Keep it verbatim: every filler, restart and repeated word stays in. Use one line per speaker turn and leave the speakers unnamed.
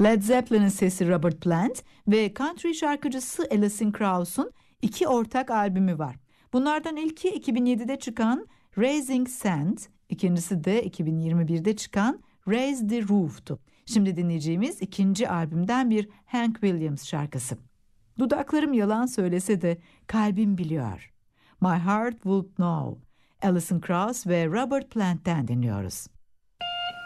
Led Zeppelin'in sesi Robert Plant ve country şarkıcısı Alison Krauss'un iki ortak albümü var. Bunlardan ilki iki bin yedide çıkan Raising Sand, ikincisi de iki bin yirmi birde çıkan Raise the Roof'tu. Şimdi dinleyeceğimiz ikinci albümden bir Hank Williams şarkısı. Dudaklarım yalan söylese de kalbim biliyor. My Heart Would Know. Alison Krauss ve Robert Plant'ten dinliyoruz.